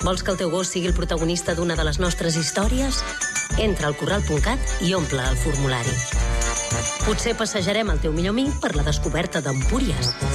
Vols que el teu gos sigui el protagonista d'una de les nostres històries? Entra al corral.cat i omple el formulari. Potser passejarem el teu millor amic per la descoberta d'Empúries.